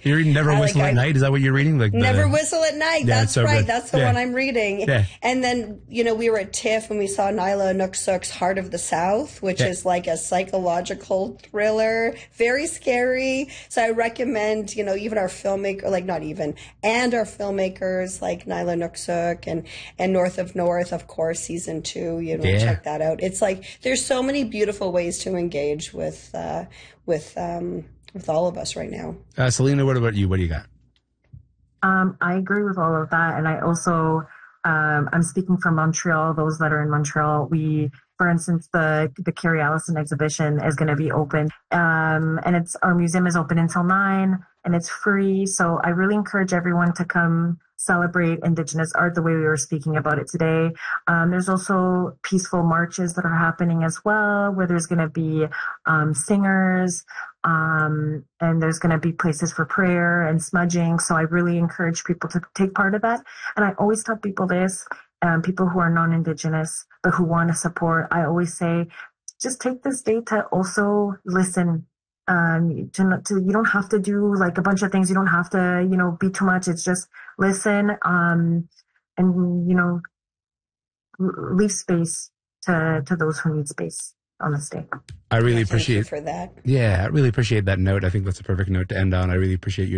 You're reading Never Whistle at Night? Is that what you're reading? Like Never Whistle at Night. Yeah, That's so right. good. That's the Yeah. one I'm reading. Yeah. And then, we were at TIFF and we saw Nyla Nooksook's Heart of the South, which is like a psychological thriller, very scary. So I recommend, even our filmmaker, and our filmmakers like Nyla Nooksook and North of North, of course, season 2, check that out. It's like, there's so many beautiful ways to engage with all of us right now. Selena, what about you? What do you got? I agree with all of that. And I also, I'm speaking from Montreal, those that are in Montreal, for instance, the Carrie Allison exhibition is going to be open. And our museum is open until 9 and it's free. So I really encourage everyone to come celebrate Indigenous art the way we were speaking about it today. There's also peaceful marches that are happening as well, where there's going to be singers, and there's going to be places for prayer and smudging. So I really encourage people to take part of that. And I always tell people this, people who are non-Indigenous, but who want to support, I always say, just take this day to also listen. You don't have to do like a bunch of things. You don't have to, be too much. It's just listen, and, leave space to those who need space on this day. I really appreciate for that. Yeah, I really appreciate that note. I think that's a perfect note to end on. I really appreciate you